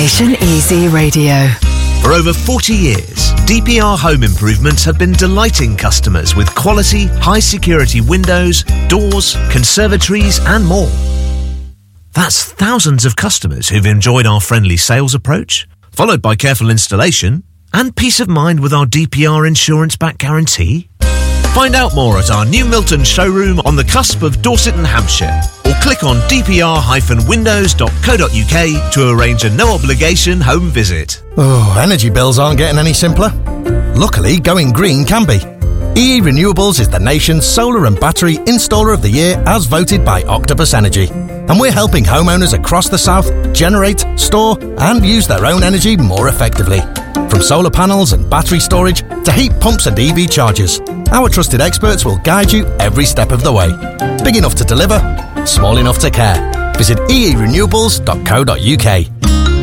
Nation Easy Radio. For over 40 years, DPR Home Improvements have been delighting customers with quality, high-security windows, doors, conservatories and more. That's thousands of customers who've enjoyed our friendly sales approach, followed by careful installation and peace of mind with our DPR insurance-backed guarantee. Find out more at our new Milton showroom on the cusp of Dorset and Hampshire, or click on dpr-windows.co.uk to arrange a no-obligation home visit. Oh, energy bills aren't getting any simpler. Luckily, going green can be. EE Renewables is the nation's solar and battery installer of the year as voted by Octopus Energy. And we're helping homeowners across the south generate, store and use their own energy more effectively. From solar panels and battery storage to heat pumps and EV chargers, our trusted experts will guide you every step of the way. Big enough to deliver, small enough to care. Visit eerenewables.co.uk.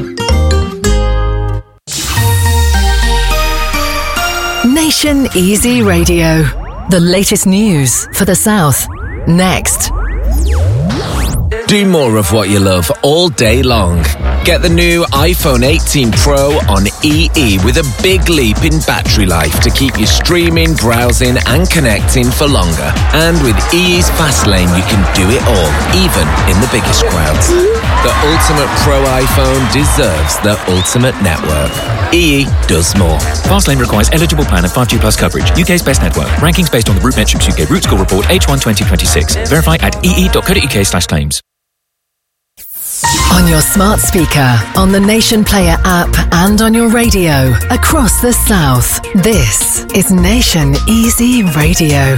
Nation Easy Radio. The latest news for the South. Next. Do more of what you love all day long. Get the new iPhone 18 Pro on EE with a big leap in battery life to keep you streaming, browsing and connecting for longer. And with EE's Fast Lane, you can do it all, even in the biggest crowds. The ultimate Pro iPhone deserves the ultimate network. EE does more. Fastlane requires eligible plan and 5G plus coverage. UK's best network. Rankings based on the RootMetrics UK Root Score Report H1 2026. Verify at ee.co.uk/claims. On your smart speaker, on the Nation Player app and on your radio across the South. This is Nation Easy Radio.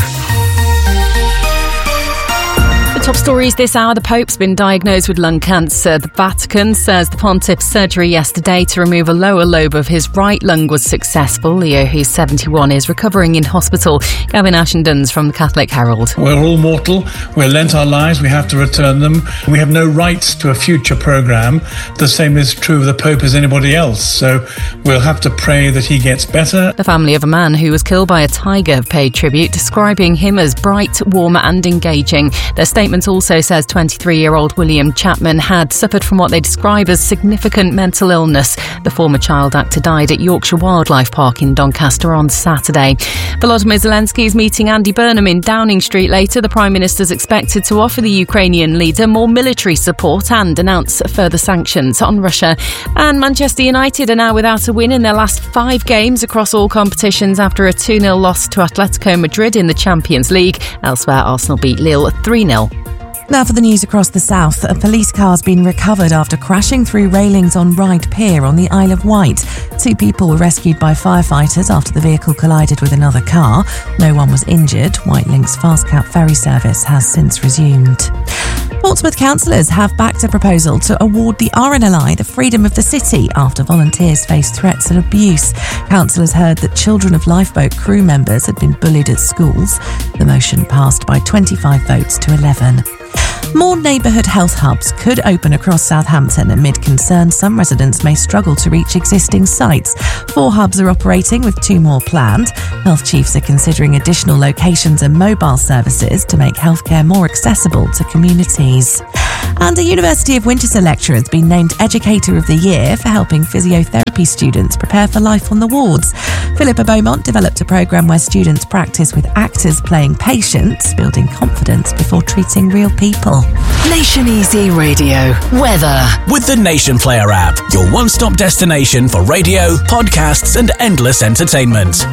Top stories this hour. The Pope's been diagnosed with lung cancer. The Vatican says the Pontiff's surgery yesterday to remove a lower lobe of his right lung was successful. Leo, who's 71, is recovering in hospital. Gavin Ashenden from the Catholic Herald. We're all mortal. We're lent our lives. We have to return them. We have no rights to a future programme. The same is true of the Pope as anybody else. So we'll have to pray that he gets better. The family of a man who was killed by a tiger have paid tribute, describing him as bright, warm and engaging. Their statement also says 23-year-old William Chapman had suffered from what they describe as significant mental illness. The former child actor died at Yorkshire Wildlife Park in Doncaster on Saturday. Volodymyr Zelensky is meeting Andy Burnham in Downing Street later. The Prime Minister is expected to offer the Ukrainian leader more military support and announce further sanctions on Russia. And Manchester United are now without a win in their last 5 games across all competitions after a 2-0 loss to Atletico Madrid in the Champions League. Elsewhere, Arsenal beat Lille 3-0. Now for the news across the south. A police car's been recovered after crashing through railings on Ryde Pier on the Isle of Wight. 2 people were rescued by firefighters after the vehicle collided with another car. No one was injured. Whitelink's Fastcap ferry service has since resumed. Portsmouth councillors have backed a proposal to award the RNLI the freedom of the city after volunteers faced threats and abuse. Councillors heard that children of lifeboat crew members had been bullied at schools. The motion passed by 25 votes to 11. More neighbourhood health hubs could open across Southampton amid concerns some residents may struggle to reach existing sites. 4 hubs are operating with 2 more planned. Health chiefs are considering additional locations and mobile services to make healthcare more accessible to communities. And a University of Winchester lecturer has been named Educator of the Year for helping physiotherapy students prepare for life on the wards. Philippa Beaumont developed a programme where students practice with actors playing patients, building confidence before treating real people. Nation Easy Radio. Weather. With the Nation Player app, your one-stop destination for radio, podcasts and endless entertainment.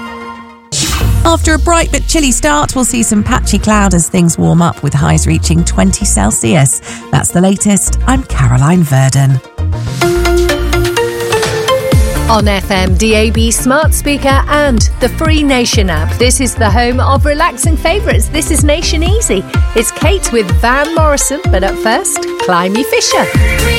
After a bright but chilly start, we'll see some patchy cloud as things warm up with highs reaching 20 Celsius. That's the latest. I'm Caroline Verdon. On FM, DAB, smart speaker and the free Nation app. This is the home of relaxing favourites. This is Nation Easy. It's Kate with Van Morrison, but up first, Climby Fisher.